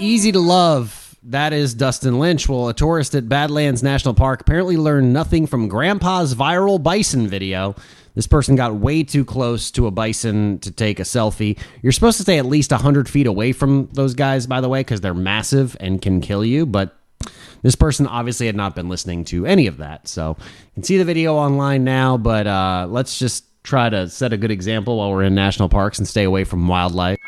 Easy to love. That is Dustin Lynch. Well, a tourist at Badlands National Park apparently learned nothing from Grandpa's viral bison video. This person got way too close to a bison to take a selfie. You're supposed to stay at least 100 feet away from those guys, by the way, because they're massive and can kill you. But this person obviously had not been listening to any of that. So you can see the video online now, but let's just try to set a good example while we're in national parks and stay away from wildlife.